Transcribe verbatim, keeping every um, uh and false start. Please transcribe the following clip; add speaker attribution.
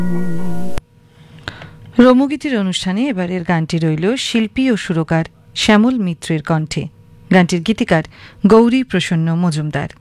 Speaker 1: রম্যগীতির অনুষ্ঠানে এবারের গানটি রইল শিল্পী ও সুরকার শ্যামল মিত্রের কণ্ঠে। গানটির গীতিকার গৌরী প্রসন্ন মজুমদার।